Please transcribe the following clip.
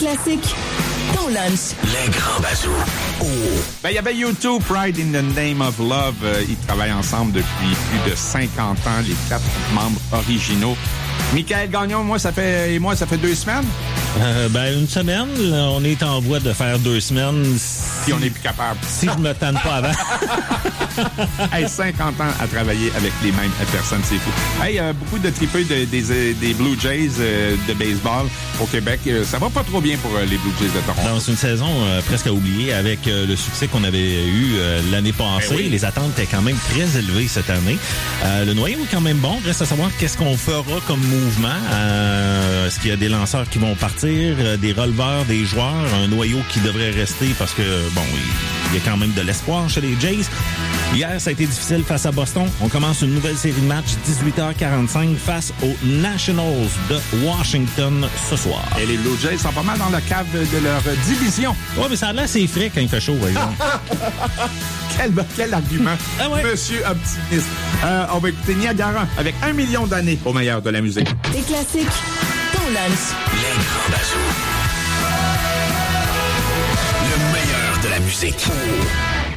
classiques, ton lunch. Les grands bazous. Oh. Ben, il y avait U2, Pride in the Name of Love. Ils travaillent ensemble depuis plus de 50 ans, les 4 membres originaux. Michael Gagnon, moi, ça fait 2 semaines. Une semaine. On est en voie de faire 2 semaines. Puis on n'est plus capable. Si je me tanne pas avant. Hey, 50 ans à travailler avec les mêmes personnes, c'est fou. Hey, beaucoup de tripeux des Blue Jays de baseball au Québec. Ça va pas trop bien pour les Blue Jays de Toronto. Non, c'est une saison presque à oublier avec le succès qu'on avait eu l'année passée. Oui. Les attentes étaient quand même très élevées cette année. Le noyau est quand même bon. Reste à savoir qu'est-ce qu'on fera comme mouvement. Est-ce qu'il y a des lanceurs qui vont partir, des releveurs, des joueurs, un noyau qui devrait rester parce que, bon, il y a quand même de l'espoir chez les Jays. Hier, ça a été difficile face à Boston. On commence une nouvelle série de matchs, 18h45, face aux Nationals de Washington ce soir. Et les Blue Jays sont pas mal dans le cave de leur division. Ouais, mais ça a l'air assez frais quand il fait chaud, par exemple. Quel argument, Ah ouais. Monsieur Optimiste. On va écouter Niagara avec 1 million d'années au meilleur de la musique. Des classiques, ton lunch. Les grands bazous. Le meilleur de la musique. Oh.